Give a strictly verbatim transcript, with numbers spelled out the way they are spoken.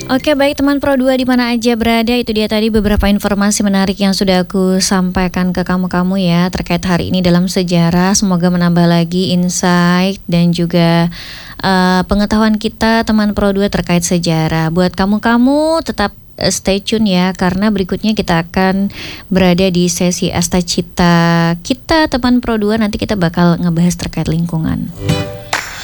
Oke, baik teman Pro dua di mana aja berada, itu dia tadi beberapa informasi menarik yang sudah aku sampaikan ke kamu-kamu ya terkait hari ini dalam sejarah. Semoga menambah lagi insight dan juga uh, pengetahuan kita teman Pro dua terkait sejarah. Buat kamu-kamu tetap uh, stay tune ya, karena berikutnya kita akan berada di sesi Asta Cita kita teman Pro dua. Nanti kita bakal ngebahas terkait lingkungan.